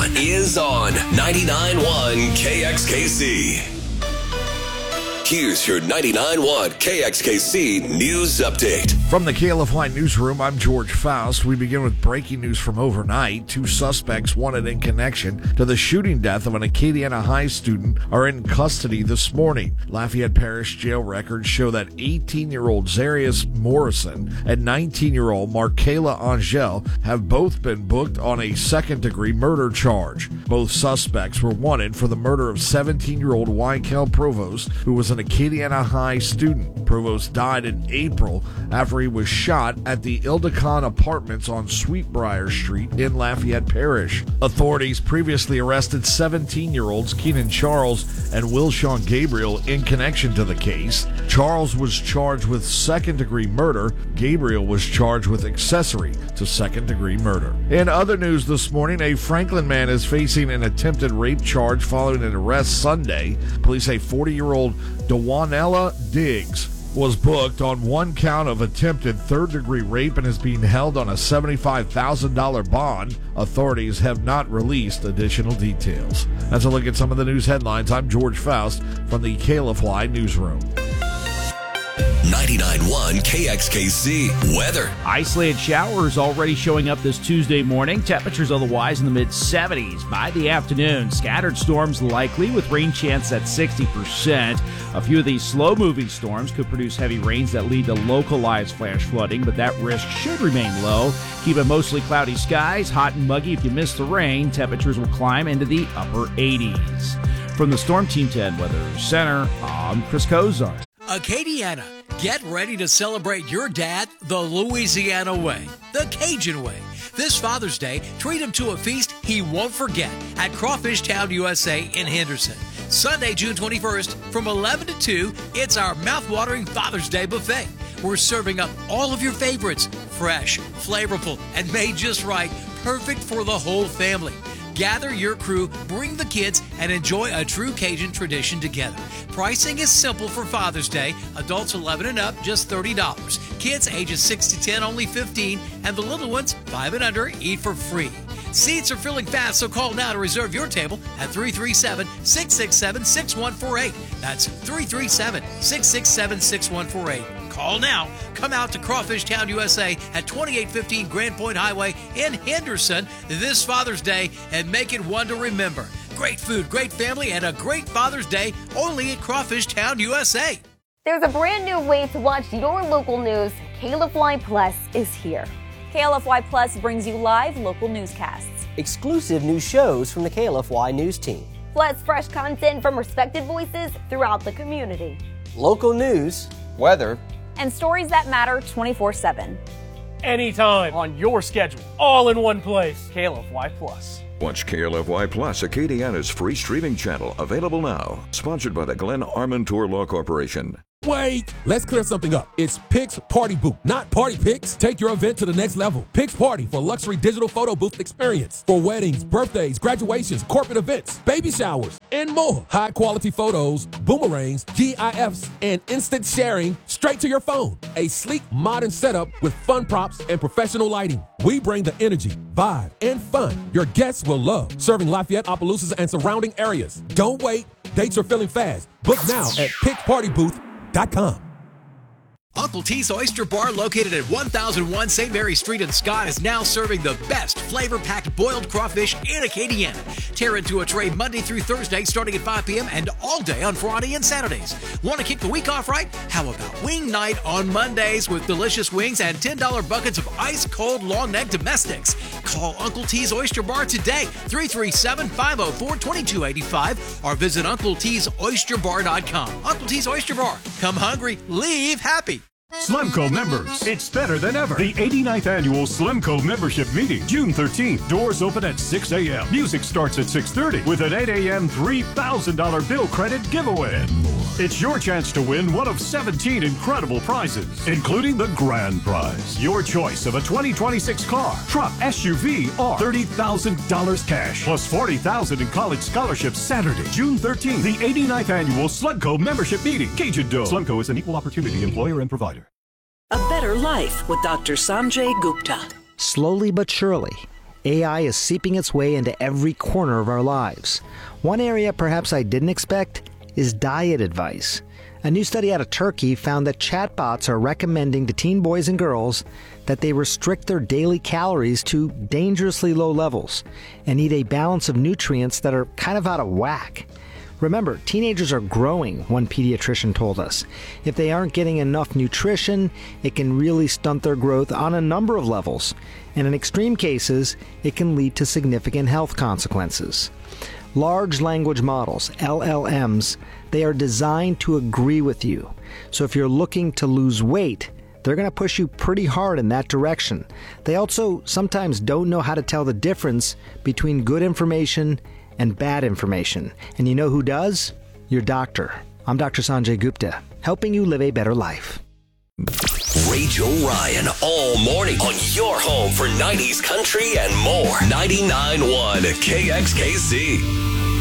is on 99.1 KXKC. Here's your 99.1 KXKC News Update. From the KLFY Newsroom, I'm George Faust. We begin with breaking news from overnight. 2 suspects wanted in connection to the shooting death of an Acadiana High student are in custody this morning. Lafayette Parish jail records show that 18-year-old Zarius Morrison and 19-year-old Markayla Angel have both been booked on a second-degree murder charge. Both suspects were wanted for the murder of 17-year-old Wykel Provost, who was an Acadiana High student. Provost died in April after he was shot at the Ildacon Apartments on Sweetbriar Street in Lafayette Parish. Authorities previously arrested 17-year-olds Keenan Charles and Wilshawn Gabriel in connection to the case. Charles was charged with second-degree murder. Gabriel was charged with accessory to second-degree murder. In other news this morning, a Franklin man is facing an attempted rape charge following an arrest Sunday. Police say 40-year-old Dawanella Diggs was booked on one count of attempted third-degree rape and is being held on a $75,000 bond. Authorities have not released additional details. That's a look at some of the news headlines. I'm George Faust from the KLFY Newsroom. 99.1 KXKC weather. Isolated showers already showing up this Tuesday morning. Temperatures otherwise in the mid-70s. By the afternoon, scattered storms likely with rain chance at 60%. A few of these slow-moving storms could produce heavy rains that lead to localized flash flooding, but that risk should remain low. Keep it mostly cloudy skies, hot and muggy if you miss the rain. Temperatures will climb into the upper 80s. From the Storm Team 10 Weather Center, I'm Chris Kozar. Acadiana, get ready to celebrate your dad the Louisiana way, the Cajun way. This Father's Day, treat him to a feast he won't forget at Crawfish Town USA in Henderson. Sunday, June 21st, from 11 to 2, it's our mouth-watering Father's Day buffet. We're serving up all of your favorites, fresh, flavorful, and made just right, perfect for the whole family. Gather your crew, bring the kids, and enjoy a true Cajun tradition together. Pricing is simple for Father's Day. Adults 11 and up, just $30. Kids ages 6 to 10, only $15. And the little ones, 5 and under, eat for free. Seats are filling fast, so call now to reserve your table at 337-667-6148. That's 337-667-6148. Call now. Come out to Crawfish Town USA at 2815 Grand Point Highway in Henderson this Father's Day and make it one to remember. Great food, great family, and a great Father's Day only at Crawfish Town USA. There's a brand new way to watch your local news. KLFY Plus is here. KLFY Plus brings you live local newscasts, exclusive new shows from the KLFY News team, plus fresh content from respected voices throughout the community, local news, weather, and stories that matter 24/7. Anytime, on your schedule, all in one place. KLFY Plus. Watch KLFY Plus, Acadiana's free streaming channel, available now. Sponsored by the Glenn Armentor Law Corporation. Wait, let's clear something up. It's Pix Party Booth, not Party Pix. Take your event to the next level. Pix Party for luxury digital photo booth experience for weddings, birthdays, graduations, corporate events, baby showers, and more. High quality photos, boomerangs, GIFs, and instant sharing straight to your phone. A sleek, modern setup with fun props and professional lighting. We bring the energy, vibe, and fun your guests will love. Serving Lafayette, Opelousas, and surrounding areas. Don't wait. Dates are filling fast. Book now at PixPartyBooth.com. Uncle T's Oyster Bar, located at 1001 St. Mary Street in Scott, is now serving the best flavor-packed boiled crawfish in Acadiana. Tear into a tray Monday through Thursday starting at 5 p.m. and all day on Friday and Saturdays. Want to kick the week off right? How about wing night on Mondays with delicious wings and $10 buckets of ice-cold long-neck domestics? Call Uncle T's Oyster Bar today, 337-504-2285, or visit UncleT'sOysterBar.com. Uncle T's Oyster Bar. Come hungry, leave happy. Slimco members, it's better than ever. The 89th annual Slimco membership meeting, June 13th. Doors open at 6 a.m. Music starts at 6:30 with an 8 a.m. $3,000 bill credit giveaway. And more. It's your chance to win one of 17 incredible prizes, including the grand prize. Your choice of a 2026 car, truck, SUV, or $30,000 cash, plus $40,000 in college scholarships Saturday, June 13th. The 89th annual Slimco membership meeting. Cajun Dough. Slimco is an equal opportunity employer and provider. A better life with Dr. Sanjay Gupta. Slowly but surely, AI is seeping its way into every corner of our lives. One area perhaps I didn't expect is diet advice. A new study out of Turkey found that chatbots are recommending to teen boys and girls that they restrict their daily calories to dangerously low levels and eat a balance of nutrients that are kind of out of whack. Remember, teenagers are growing, one pediatrician told us. If they aren't getting enough nutrition, it can really stunt their growth on a number of levels. And in extreme cases, it can lead to significant health consequences. Large language models, LLMs, they are designed to agree with you. So if you're looking to lose weight, they're going to push you pretty hard in that direction. They also sometimes don't know how to tell the difference between good information and bad information. And you know who does? Your doctor. I'm Dr. Sanjay Gupta, helping you live a better life. Rachel Ryan all morning on your home for 90s country and more. 99.1 KXKC.